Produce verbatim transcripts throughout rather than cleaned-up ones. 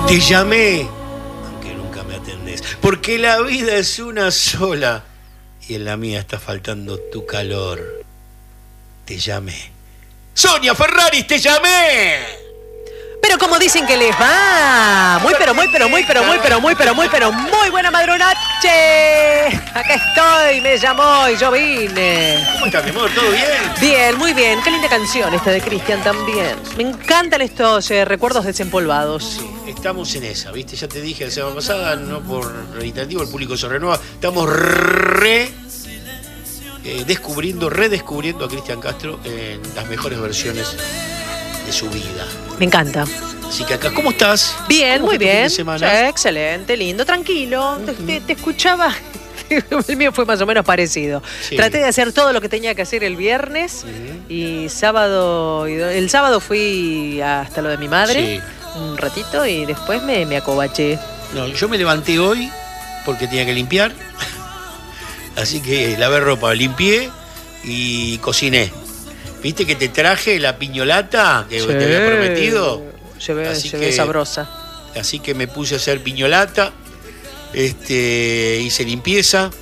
Te llamé, aunque nunca me atendés, porque la vida es una sola y en la mía está faltando tu calor. Te llamé. Sonia Ferraris, te llamé. Pero como dicen que les va, muy pero muy pero muy pero muy pero muy pero muy pero muy buena madrunache. Acá estoy, me llamó y yo vine. ¿Cómo estás, mi amor? ¿Todo bien? Bien, muy bien. Qué linda canción esta de Cristian también. Me encantan estos eh, recuerdos desempolvados. Sí, estamos en esa, ¿viste? Ya te dije la semana pasada, no por reiterativo, el público se renueva. Estamos re eh, descubriendo, redescubriendo a Cristian Castro en las mejores versiones de su vida. Me encanta. Así que acá, ¿cómo estás? Bien, ¿Cómo muy fue tu fin bien. de semana? Sí, excelente, lindo, tranquilo. Uh-huh. te, te escuchaba. El mío fue más o menos parecido. Sí. Traté de hacer todo lo que tenía que hacer el viernes uh-huh. y sábado, el sábado fui hasta lo de mi madre sí. un ratito y después me, me acobaché. No, yo me levanté hoy porque tenía que limpiar, así que lavé ropa, limpié y cociné. ¿Viste que te traje la piñolata que sí. te había prometido? Se ve, se ve sabrosa. Así que me puse a hacer piñolata, este, hice limpieza.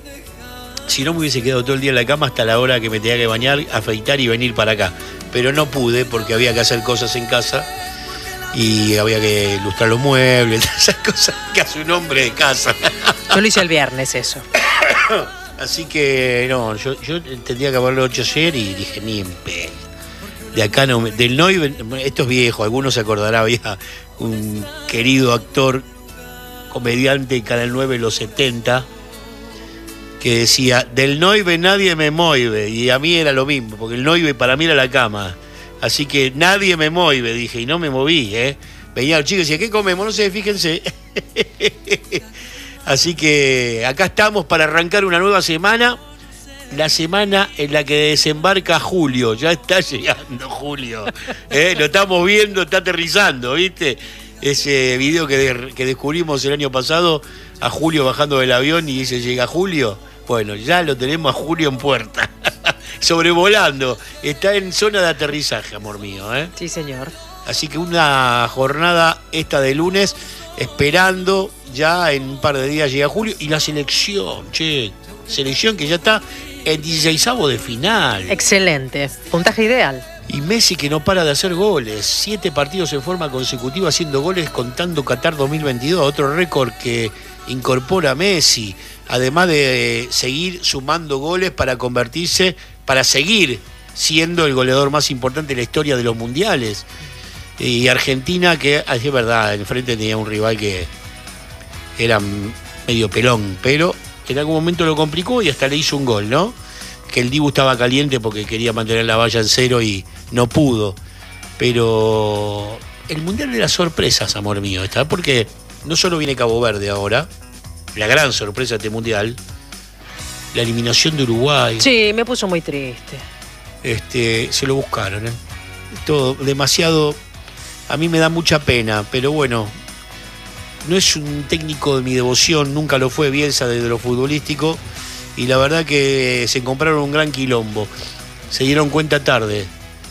Si no me hubiese quedado todo el día en la cama hasta la hora que me tenía que bañar, afeitar y venir para acá. Pero no pude porque había que hacer cosas en casa y había que ilustrar los muebles, esas cosas que hace un hombre de casa. Yo lo hice el viernes eso. Así que no, yo, yo tendría que haberlo hecho ayer y dije, ni en pedo. De acá no, del Noy, esto es viejo, algunos se acordarán, había un querido actor, comediante de Canal nueve en los setenta, que decía, del Noive nadie me mueve, y a mí era lo mismo, porque el Noive para mí era la cama. Así que nadie me mueve, dije, y no me moví, ¿eh? Venía el chico y decía, ¿qué comemos? No sé, fíjense. Así que acá estamos para arrancar una nueva semana, la semana en la que desembarca Julio. Ya está llegando Julio, ¿eh? Lo estamos viendo, está aterrizando, ¿viste? Ese video que, de, que descubrimos el año pasado, a Julio bajando del avión y dice, llega Julio. Bueno, ya lo tenemos a Julio en puerta, sobrevolando. Está en zona de aterrizaje, amor mío, ¿eh? Sí, señor. Así que una jornada esta de lunes, esperando, ya en un par de días llega Julio. Y la selección, che, selección que ya está en dieciseisavo de final. Excelente, puntaje ideal. Y Messi que no para de hacer goles, siete partidos en forma consecutiva haciendo goles contando Qatar dos mil veintidós, otro récord que incorpora Messi, además de seguir sumando goles para convertirse, para seguir siendo el goleador más importante de la historia de los mundiales. Y Argentina que, es verdad, enfrente tenía un rival que era medio pelón, pero en algún momento lo complicó y hasta le hizo un gol, ¿no? Que el Dibu estaba caliente porque quería mantener la valla en cero y no pudo. Pero el Mundial de las sorpresas, amor mío, está, porque no solo viene Cabo Verde ahora, la gran sorpresa de este Mundial, la eliminación de Uruguay. Sí, me puso muy triste. Este, se lo buscaron, ¿eh? Todo demasiado, a mí me da mucha pena, pero bueno, no es un técnico de mi devoción, nunca lo fue Bielsa desde lo futbolístico. Y la verdad que se compraron un gran quilombo. Se dieron cuenta tarde.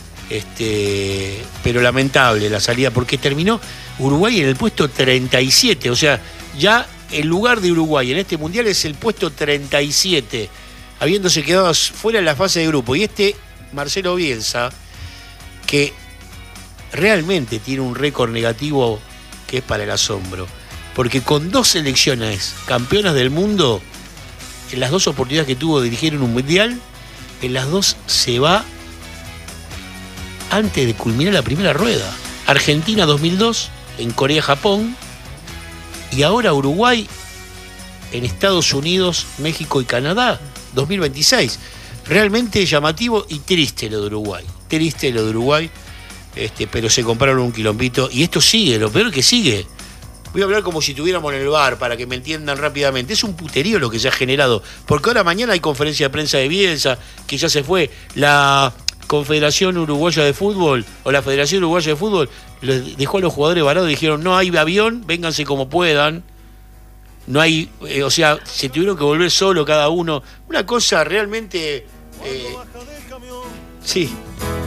Este, pero lamentable la salida, porque terminó Uruguay en el puesto treinta y siete. O sea, ya el lugar de Uruguay en este mundial es el puesto treinta y siete, habiéndose quedado fuera de la fase de grupo. Y este Marcelo Bielsa, que realmente tiene un récord negativo que es para el asombro. Porque con dos selecciones campeonas del mundo, en las dos oportunidades que tuvo de dirigir en un mundial, en las dos se va antes de culminar la primera rueda. Argentina dos mil dos, en Corea-Japón, y ahora Uruguay en Estados Unidos, México y Canadá, dos mil veintiséis. Realmente llamativo y triste lo de Uruguay. Triste lo de Uruguay, este, pero se compraron un quilombito. Y esto sigue, lo peor es que sigue. Voy a hablar como si estuviéramos en el bar para que me entiendan rápidamente. Es un puterío lo que se ha generado. Porque ahora mañana hay conferencia de prensa de Bielsa, que ya se fue. La Confederación Uruguaya de Fútbol, o la Federación Uruguaya de Fútbol, les dejó a los jugadores varados y dijeron, no hay avión, vénganse como puedan. No hay, eh, o sea, se tuvieron que volver solo cada uno. Una cosa realmente... Eh, sí.